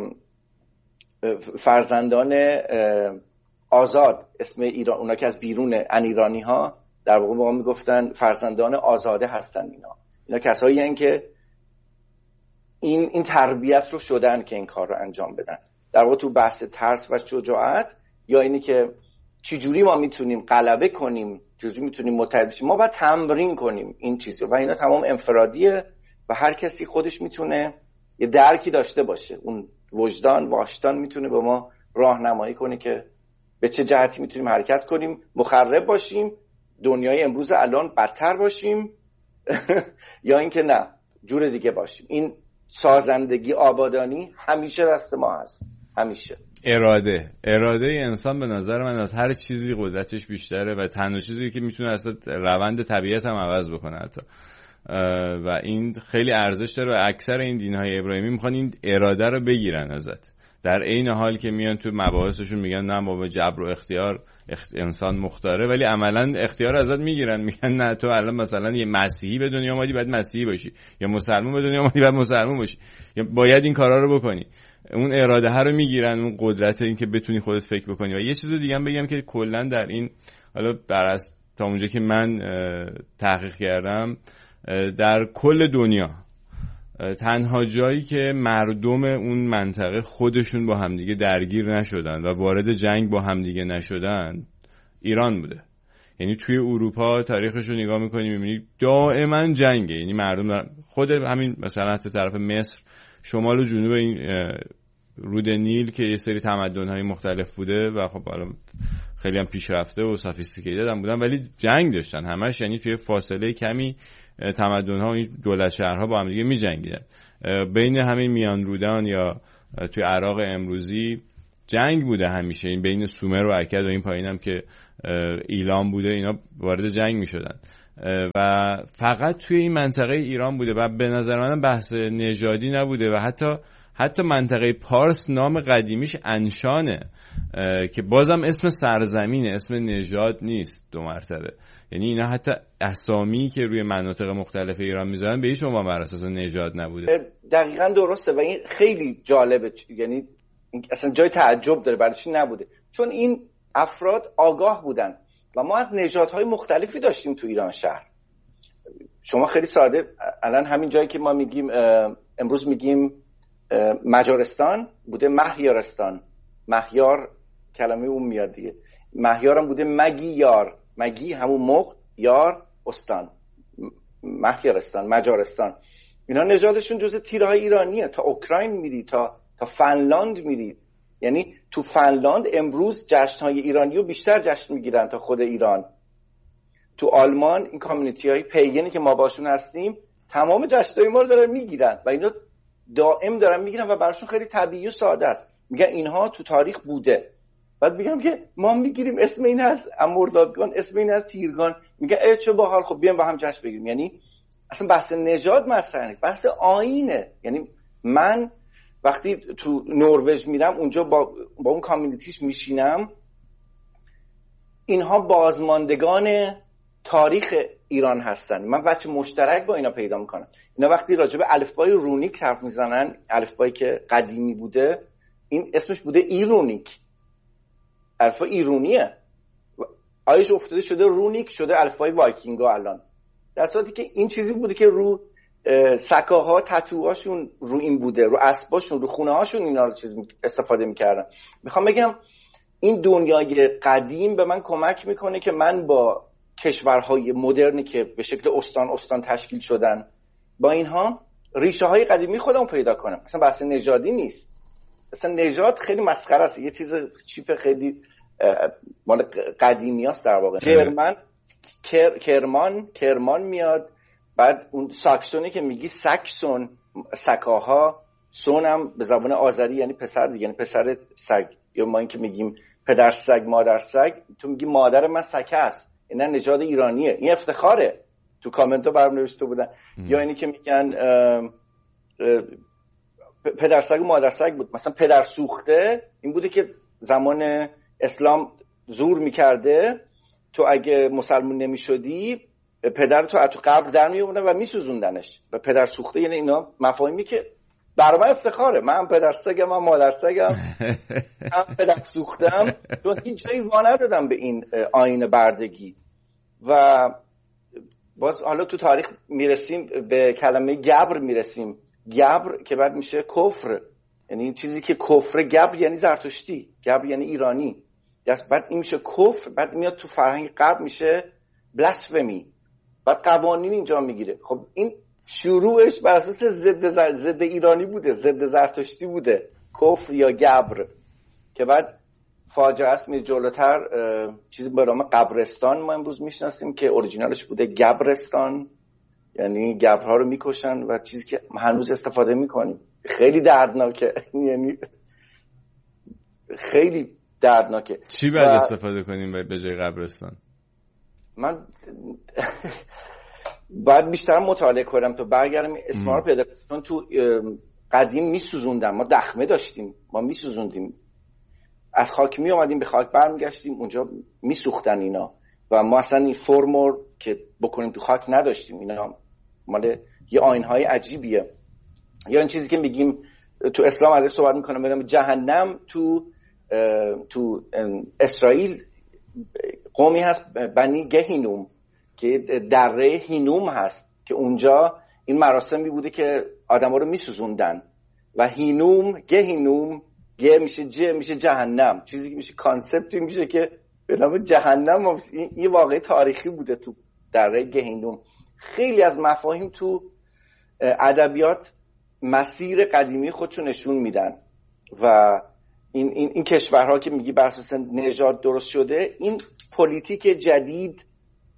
فرزندان آزاد، اسم ایران، اونا که از بیرون ایرانی ها در واقع به ما میگفتن فرزندان آزاده هستن. اینا کسایی هستن که این تربیت رو شدن که این کار رو انجام بدن. در واقع تو بحث ترس و شجاعت، یا اینی که چجوری ما میتونیم غلبه کنیم، چجوری میتونیم متحد بشیم، ما باید تمرین کنیم این چیزو و اینا تمام انفرادیه و هر کسی خودش میتونه یه درکی داشته باشه. اون وجدان واشتان میتونه به ما راهنمایی کنه که به چه جهتی میتونیم حرکت کنیم، مخرب باشیم، دنیای امروز الان بدتر باشیم یا اینکه نه جور دیگه باشیم. این سازندگی، آبادانی همیشه دست ما هست، همیشه. اراده انسان به نظر من از هر چیزی قدرتش بیشتره و تنها چیزی که میتونه اصلا روند طبیعت هم عوض بکنه حتی. و این خیلی ارزش داره و اکثر این دین‌های ابراهیمی میخوان این اراده رو بگیرن ازت، در عین حال که میان تو مباحثشون میگن نه بابا جبر و اختیار، انسان مختاره، ولی عملا اختیار ازت میگیرن، میگن نه تو الان مثلا یه مسیحی به دنیا اومدی باید مسیحی باشی، یا مسلمان به دنیا اومدی باید مسلمان باشی، یا باید این کارا رو بکنی. اون اراده ها رو میگیرن، اون قدرت این که بتونی خودت فکر بکنی. و یه چیز دیگه هم بگم که کلا در این، حالا تا اونجا که من تحقیق کردم، در کل دنیا تنها جایی که مردم اون منطقه خودشون با همدیگه درگیر نشدن و وارد جنگ با همدیگه نشدن ایران بوده. یعنی توی اروپا تاریخش رو نگاه میکنی میبینی دائما جنگه. یعنی مردم خود همین مثلا حتی طرف مصر، شمال و جنوب این رود نیل که یه سری تمدن‌های مختلف بوده و خب حالا خیلی هم پیشرفته و سافیستیکیتد هم بودن، ولی جنگ داشتن همش، یعنی توی فاصله کمی تمدن‌ها و دولت شهرها با هم دیگه می‌جنگیدن. بین همین میان رودان یا توی عراق امروزی جنگ بوده همیشه، این بین سومر و اکد و این پایینم که ایلام بوده، اینا وارد جنگ می‌شدن و فقط توی این منطقه ایران بوده و به نظر من بحث نژادی نبوده و حتی منطقه پارس نام قدیمیش انشانه که بازم اسم سرزمینه، اسم نژاد نیست دو مرتبه. یعنی اینا حتی اسامی که روی مناطق مختلف ایران میذارن به هیچ عنوان بر اساس نژاد نبوده. دقیقاً درسته و این خیلی جالبه، یعنی اصلا جای تعجب داره برای چی نبوده، چون این افراد آگاه بودن و ما از نژادهای مختلفی داشتیم تو ایران شهر. شما خیلی ساده الان همین جایی که ما میگیم امروز میگیم مجارستان بوده مهیارستان، مهیار کلمه اون میاد دیگه، مهیارم بوده مگیار، مگی همون مغ، یار استان، مهیارستان، مجارستان. اینا نژادشون جزء تیرهای ایرانیه، تا اوکراین میری، تا فنلاند میری. یعنی تو فنلاند امروز جشنهای ایرانی رو بیشتر جشن میگیرن تا خود ایران. تو آلمان این کامیونیتی های پیگنی که ما باشون هستیم تمام جشنهای ما رو دارن میگیرن و اینا دائم دارن میگیرن و براشون خیلی طبیعی و ساده است. میگن اینها تو تاریخ بوده. بعد میگم که ما میگیریم اسم این هست مردادگان، اسم این هست تیرگان، میگن ای چه باحال، خب بیام با هم جشن بگیریم. یعنی اصلا بحث نژاد مطرح نیست، بحث آیینه. یعنی من وقتی تو نروژ میرم اونجا با اون کامیونیتیش میشینم، اینها بازماندگان تاریخ ایران هستن، من وجه مشترک با اینا پیدا میکنم. اینا وقتی راجع به الفبای رونیک حرف میزنن، الفبایی که قدیمی بوده، این اسمش بوده ایرونیک، الفبای ایرونیه، آیش افتاده شده رونیک، شده الفبای وایکینگا الان، در صورتی که این چیزی بوده که رو سکاها تتوهاشون رو این بوده، رو اسباشون، رو خونه هاشون اینا رو چیز استفاده میکردن. میخوام بگم این دنیای قدیم به من کمک میکنه که من با کشورهای مدرنی که به شکل استان تشکیل شدن، با اینها ریشه های قدیمی خودمو پیدا کنم. اصلا بحث نژادی نیست، اصلا نژاد خیلی مسخره است، یه چیز چیپ خیلی مال قدیمی است در واقع. کرمان میاد، بعد اون ساکسونی که میگی ساکسون، سکاها، سون هم به زبان آذری یعنی پسر دیگه، یعنی پسر سگ، یا ما این که میگیم پدر سگ مادر سگ، تو میگی مادر من سکه است، اینا نژاد ایرانیه، این افتخاره. تو کامنت ها برام نوشته بودن. یا اینی که میگن پدر سگ و مادر سگ بود، مثلا پدر سوخته این بوده که زمان اسلام زور میکرده، تو اگه مسلمون نمیشدی پدر تو از قبر در میوردن و میسوزوندنش، و پدر سوخته یعنی اینا مفاهیمی که برای من افتخاره. من پدر سگم، من مادر سگم، من پدر سوختم، چون هیچ جایی وا ندادم به این آیین بردگی. و باز حالا تو تاریخ میرسیم به کلمه گبر میرسیم، گبر که بعد میشه کفر، یعنی این چیزی که کفر، گبر یعنی زرتشتی، گبر یعنی ایرانی، بعد این میشه کفر، بعد میاد تو فرهنگ غرب میشه بلاسفمی، بعد قوانین اینجا میگیره. خب این شروعش بر اساس ضد ایرانی بوده، ضد زرتشتی بوده، کفر یا گبر، که بعد فاجعه است. می جلوتر چیزی به نام قبرستان ما امروز میشناسیم که اوریجینالش بوده گبرستان، یعنی گبرها رو میکشن و چیزی که هنوز استفاده میکنیم. خیلی دردناکه، یعنی خیلی دردناکه. چی باید استفاده کنیم به جای قبرستان؟ من باید بیشتر مطالعه کنم تو برگردم اسما رو پیدا کنم. تو قدیم میسوزوندن، ما دخمه داشتیم، ما میسوزوندیم، از خاک می اومدیم به خاک برمیگشتیم، اونجا میسوختن اینا، و ما اصلا این فرمور که بکنیم تو خاک نداشتیم. اینا مال یه آیین‌های عجیبیه. یا این چیزی که میگیم تو اسلام ازش صحبت میکنم، به نام جهنم. تو اسرائیل قومی هست بنی گهینوم که دره هینوم هست، که اونجا این مراسمی بوده که آدما رو میسوزوندن، و هینوم گهینوم، گه میشه ج میشه جهنم، چیزی که میشه کانسپتی میشه که به نام جهنم. این واقعی تاریخی بوده تو دره گهینوم. خیلی از مفاهیم تو ادبیات مسیر قدیمی خودشو نشون میدن و این کشورها که میگی بر اساس نژاد درست شده، این پلیتیک جدید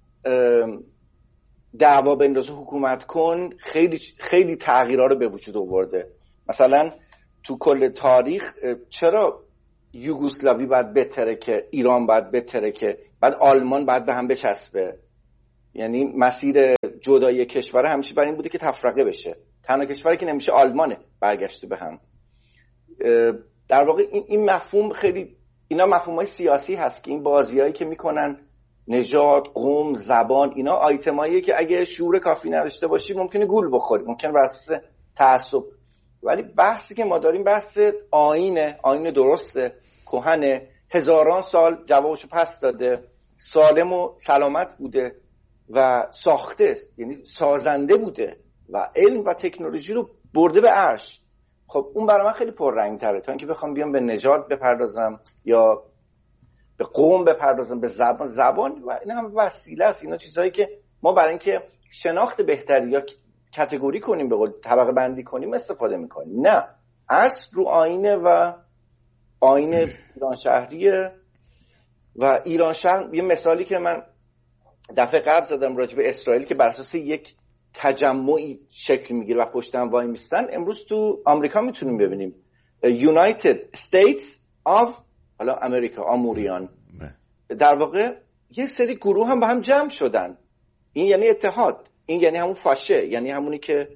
دعوا بنداز حکومت کن خیلی خیلی تغییرها رو به وجود آورده. مثلا تو کل تاریخ چرا یوگسلاوی باید بترکه، ایران باید بترکه، بعد آلمان باید به هم بچسبه؟ یعنی مسیر جدایی کشور همیشه برای این بوده که تفرقه بشه. تنها کشوری که نمیشه آلمانه برگشته به هم. در واقع این مفهوم خیلی، اینا مفهومای سیاسی هست که این بازیایی که میکنن نژاد، قوم، زبان، اینا آیتماییه که اگه شعور کافی نداشته باشی ممکنه گول بخوری، ممکنه بر اساس تعصب. ولی بحثی که ما داریم بحث آیین درسته، کهنه، هزاران سال جوابشو پس داده، سالم و سلامت بوده و ساخته، یعنی سازنده بوده و علم و تکنولوژی رو برده به عرش. خب اون برای من خیلی پررنگ‌تره تا اینکه بخوام بیام به نژاد بپردازم یا به قوم بپردازم، به زبان و این هم وسیله است. اینا چیزهایی که ما برای اینکه شناخت بهتری یا کاتگوری کنیم، به قول طبقه بندی کنیم استفاده میکنیم. نه، اصل رو آینه و آیین ایران شهریه. و ایران شهر، یه مثالی که من دفعه قبل زدم راجع به اسرائیل که بر اساس یک تجمعی شکل میگیره و پشتم وای میستن، امروز تو آمریکا میتونیم ببینیم United States of حالا امریکا، آموریان. در واقع یه سری گروه هم با هم جمع شدن. این یعنی اتحاد، این یعنی همون فاشه، یعنی همونی که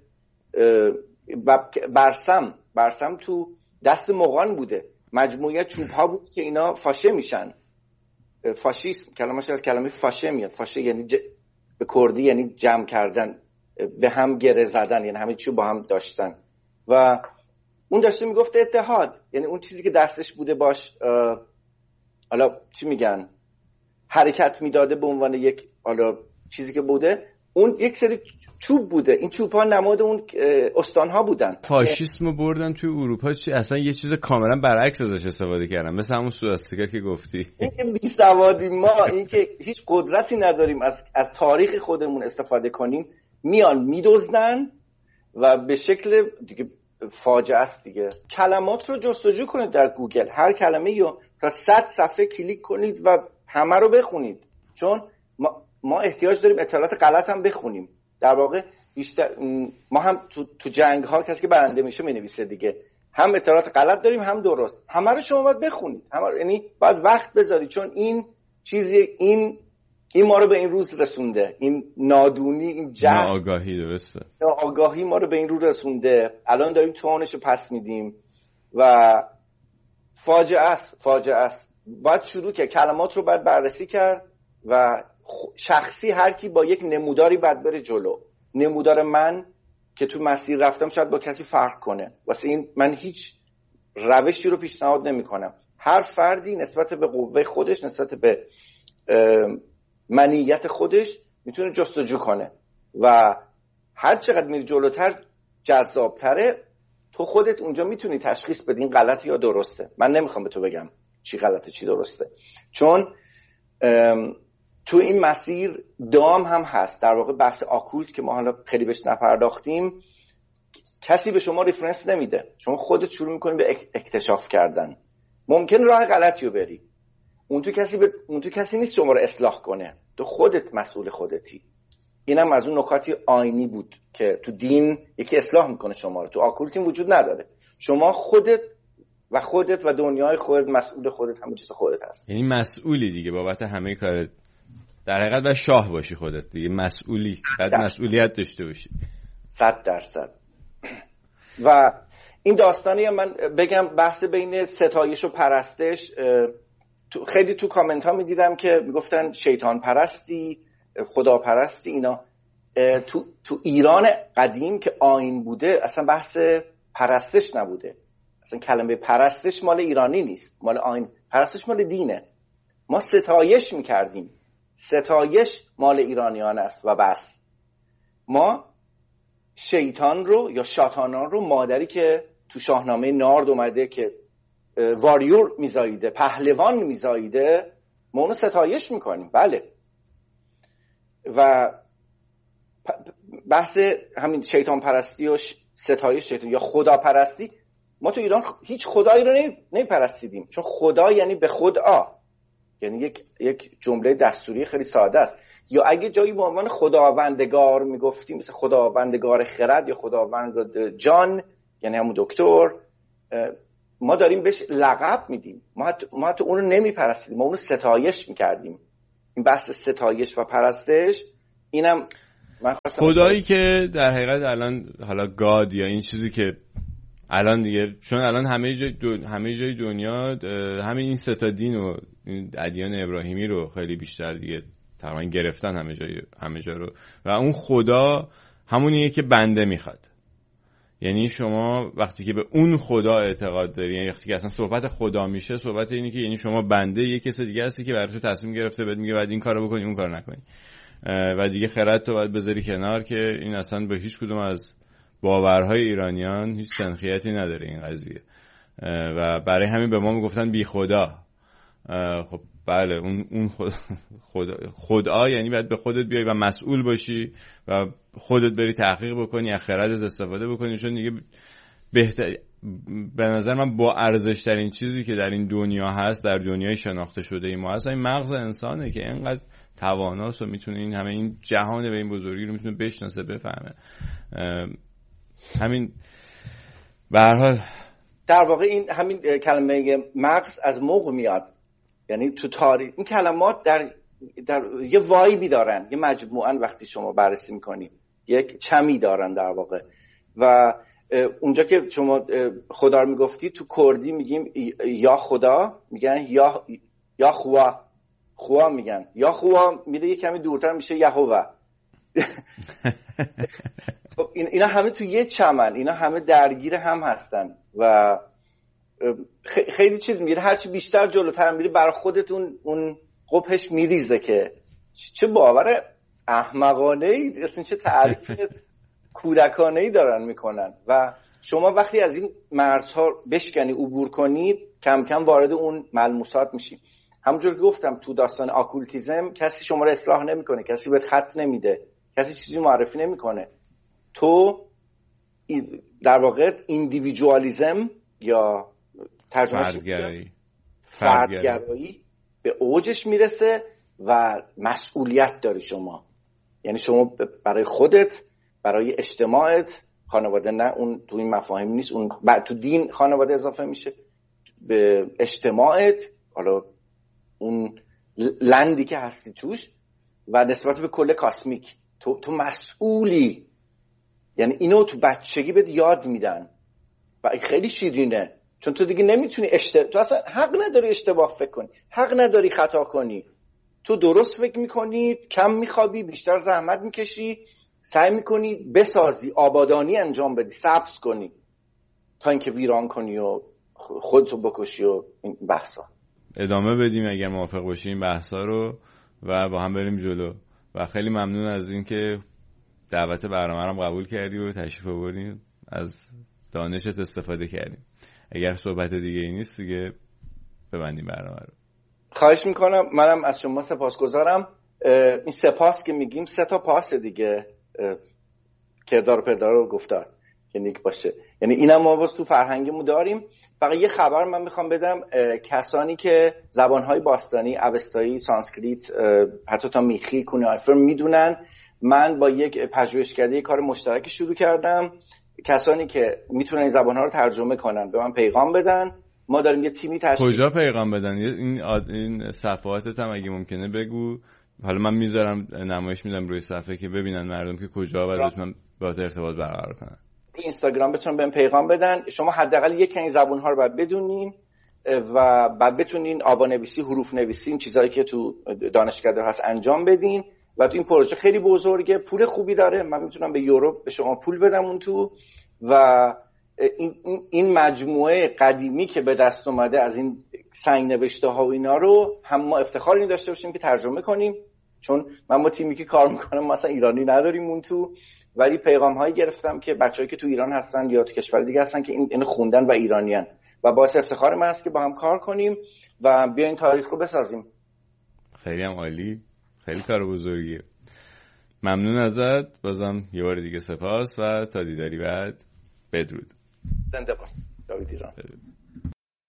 برسم تو دست مغان بوده، مجموعه چوب ها بود که اینا فاشه میشن. فاشیسم کلمه‌اش از کلمه فاشه میاد. فاشه یعنی به کردی یعنی جمع کردن، به هم گره زدن، یعنی همه چی با هم داشتن. و اون داشته میگفت اتحاد، یعنی اون چیزی که دستش بوده باش حالا چی میگن حرکت میداده به عنوان یک حالا چیزی که بوده، اون یک سری چوب بوده. این چوب ها نماد اون استان ها بودن. فاشیسم رو بردن توی اروپا، اصلا یه چیز کاملا برعکس ازش استفاده کردن، مثل همون سوئاستیکا که گفتی. این که بی‌سوادی ما، این که هیچ قدرتی نداریم از تاریخ خودمون استفاده کنیم، میان میدزدن و به شکل دیگه فاجعه است دیگه. کلمات رو جستجو کنید در گوگل، هر کلمه رو تا 100 صفحه کلیک کنید و همه رو بخونید، چون ما احتیاج داریم اطلاعات غلط هم بخونیم. در واقع بیشتر ما هم تو جنگ ها کسی که برنده میشه مینویسه دیگه، هم اطلاعات غلط داریم هم درست، همه رو شما باید بخونید، یعنی باید وقت بذارید، چون این چیزی این ما رو به این روز رسونده، این نادونی، این جهل، ناآگاهی، درسته، ناآگاهی ما رو به این رو رسونده. الان داریم توانش رو پس میدیم و فاجعه است. باید شروع که کلمات رو باید بررسی کرد و شخصی هر کی با یک نموداری باید بره جلو. نمودار من که تو مسیر رفتم شاید با کسی فرق کنه، واسه این من هیچ روشی رو پیشنهاد نمی کنم. هر فردی نسبت به قوه خودش، نسبت به منیت خودش میتونه جستجو کنه و هر چقدر میری جلوتر جذابتره. تو خودت اونجا میتونی تشخیص بدی این غلطه یا درسته. من نمیخوام به تو بگم چی غلطه چی درسته، چون تو این مسیر دام هم هست. در واقع بحث آکولت که ما حالا خیلی بهش نپرداختیم، کسی به شما ریفرنس نمیده، شما خودت شروع میکنی به اکتشاف کردن. ممکن راه غلطی رو بری، اون تو کسی نیست شما رو اصلاح کنه، تو خودت مسئول خودتی. اینم از اون نکاتی آینی بود که تو دین یکی اصلاح میکنه شما رو، تو آکولت این وجود نداره. شما خودت و دنیای خودت مسئول خودت، همون چیز خودت هست. یعنی مسئولی دیگه بابت همه کارت. در حقیقت باید شاه باشی خودت دیگه، مسئولی، بعد مسئولیت داشته باشی 100%. و این داستانی من بگم بحث بین ستایش و پرستش، خیلی تو کامنت ها میدیدم که میگفتن شیطان پرستی، خدا پرستی. اینا تو ایران قدیم که آیین بوده اصلا بحث پرستش نبوده. اصلا کلمه پرستش مال ایرانی نیست، مال آیین. پرستش مال دینه. ما ستایش میکردیم، ستایش مال ایرانیان است و بس. ما شیطان رو یا شاتانان رو، مادری که تو شاهنامه نارد اومده که واریور میزاییده، پهلوان میزاییده، ما اونو ستایش میکنیم. بله. و بحث همین شیطان پرستی و ستایش شیطان یا خدا پرستی ما تو ایران هیچ خدایی رو نمیپرستیدیم، چون خدا یعنی به خدا، یعنی یک جمله دستوری خیلی ساده است. یا اگه جایی به عنوان خداوندگار میگفتیم، مثل خداوندگار خرد یا خداوند جان، یعنی همون دکتر، ما داریم بهش لقب میدیم. ما حتی اون رو نمیپرستیدیم، ما اون رو ستایش میکردیم. این بحث ستایش و پرستش، اینم من خدایی که در حقیقت الان حالا گاد یا این چیزی که الان دیگه، چون الان همه جای دنیا همین این سه تا دین و ادیان ابراهیمی رو خیلی بیشتر دیگه تقریبا گرفتن همه جا رو، و اون خدا همونیه که بنده میخواد. یعنی شما وقتی که به اون خدا اعتقاد داری، یعنی وقتی که اصلا صحبت خدا میشه، صحبت اینه که یعنی شما بنده یک کس دیگه هستی که برای تو تصمیم گرفته، بهت میگه بعد این کارو بکنی اون کارو نکنی، و دیگه خرد تو باید بذاری کنار، که این اصلا به هیچ کدوم از باورهای ایرانیان هیچ سنخیتی نداره این قضیه. و برای همین به ما میگفتن بی خدا. خب بله، اون خدا یعنی باید به خودت بیای و مسئول باشی و خودت بری تحقیق بکنی، از خردت استفاده بکنی، چون دیگه به نظر من با ارزش ترین چیزی که در این دنیا هست، در دنیای شناخته شده ای ما هست، این مغز انسانه که اینقدر تواناست و میتونه این همه این جهان به این بزرگی رو میتونه بشناسه، بفهمه. همین به هر حال در واقع این همین کلمه مغز از موقع میاد، یعنی تو تاریخ این کلمات در یه وایبی دارن، یه مجموعاً وقتی شما بررسی میکنی یک چمی دارن در واقع. و اونجا که شما خدا رو میگفتی، تو کردی میگیم یا خدا، میگن یا خوا میگن، یا خوا میره یه کمی دورتر میشه یهوه. خب اینا همه تو یه چمن، اینا همه درگیر هم هستن و خیلی چیز میگه. هرچی بیشتر جلوتر میری برای خودتون اون قبحش میریزه که چه باور احمقانه ای، اصلا چه تعریف کودکانه ای دارن میکنن. و شما وقتی از این مرزها بشکنی، عبور کنی، کم کم وارد اون ملموسات میشی. همونجور که گفتم تو داستان آکولتیزم کسی شما رو اصلاح نمیکنه، کسی بهت خط نمیده، کسی چیزی معرفی نمیکنه. تو در واقع ایندیویدوالیسم یا فردگرایی به اوجش میرسه و مسئولیت داری شما. یعنی شما برای خودت، برای اجتماعت، خانواده نه اون تو این مفاهیم نیست، اون بعد تو دین خانواده اضافه میشه، به اجتماعت، حالا اون لندی که هستی توش، و نسبت به کل کاسمیک تو مسئولی. یعنی اینو تو بچگی بهت یاد میدن و خیلی شیرینه، چون تو دیگه نمیتونی تو اصلا حق نداری اشتباه فکر کنی، حق نداری خطا کنی. تو درست فکر میکنی، کم میخوابی، بیشتر زحمت میکشی، سعی میکنی بسازی، آبادانی انجام بدی، سبز کنی، تا اینکه ویران کنی و خودتو بکشی و این بحثا. ادامه بدیم اگر موافق باشی این بحثا رو و با هم بریم جلو. و خیلی ممنون از این که دعوت برنامه رو قبول کردی و تشریف آوردی، از دانشت استفاده کردیم. اگر صحبت دیگه ای نیست دیگه ببندیم برنامه رو. خواهش میکنم. منم از شما سپاسگزارم. این سپاس که میگیم 3 تا پاس دیگه، کردار و پردار و گفتار که نیک باشه. یعنی اینم ما باز تو فرهنگمون داریم. فقط یه خبر من میخوام بدم، کسانی که زبانهای باستانی، اوستایی، سانسکریت، حتی تا میخی، کونیایفر میدونن، من با یک پژوهشکده کار مشترک شروع کردم. کسانی که میتونن این زبانها رو ترجمه کنن به من پیغام بدن. ما داریم یه تیمی تشکیل. کجا پیغام بدن؟ این صفحاتت هم اگه ممکنه بگو. حالا من میذارم نمایش میدم روی صفحه که ببینن مردم که کجا و بتونن با ارتباط برقرار کنن. روی اینستاگرام بتونن بهم پیغام بدن. شما حداقل یک این زبان‌ها رو باید بدونین و بعد بتونین آوانویسی، حروف نویسی، این چیزایی که تو دانشکده هست انجام بدین. و تو این پروژه خیلی بزرگه، پول خوبی داره. من میتونم به یورو به شما پول بدم اون تو. و این مجموعه قدیمی که به دست اومده از این سنگ نوشته ها و اینا رو هم ما افتخار داشته باشیم که ترجمه کنیم، چون من با تیمی که کار میکنم مثلا ایرانی نداریم اون تو. ولی پیغام هایی گرفتم که بچه‌ای که تو ایران هستن یا تو کشور دیگه هستن که این خوندن و ایرانیان، و باعث افتخار من است که با هم کار کنیم و بیاین تاریخ رو بسازیم. خیلی هم عالی، خیلی کار بزرگیه. ممنون ازت، بازم یه بار دیگه سپاس و تا دیداری بعد. بدرود. زنده باد. جاوید ایران.